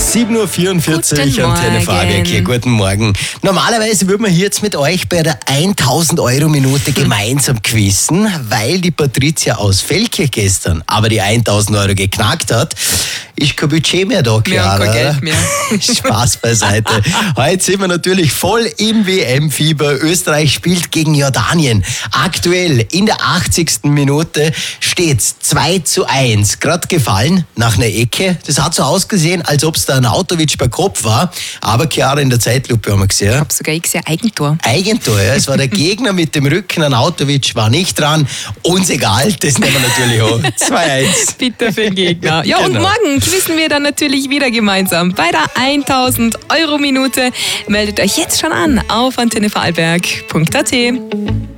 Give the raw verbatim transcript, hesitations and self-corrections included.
sieben Uhr vierundvierzig Antenne Vorarlberg hier. Guten Morgen. Normalerweise würden wir hier jetzt mit euch bei der tausend Euro Minute gemeinsam quizzen, weil die Patricia aus Feldkirch gestern aber die tausend Euro geknackt hat. Ist kein Budget mehr da, Chiara. Wir haben kein Geld mehr. Spaß beiseite. Heute sind wir natürlich voll im W M-Fieber. Österreich spielt gegen Jordanien. Aktuell in der achtzigsten Minute steht's zwei zu eins. Gerade gefallen nach einer Ecke. Das hat so ausgesehen, als ob es da ein Autovic bei Kopf war. Aber Chiara, in der Zeitlupe haben wir gesehen. Ich habe sogar ich gesehen, Eigentor. Eigentor, ja. Es war der Gegner mit dem Rücken. Ein Autovic war nicht dran. Uns egal, das nehmen wir natürlich auch. zwei eins. Bitte für den Gegner. Ja, genau. Und morgen wissen wir dann natürlich wieder gemeinsam bei der tausend Euro Minute. Meldet euch jetzt schon an auf antenne vorarlberg punkt a t.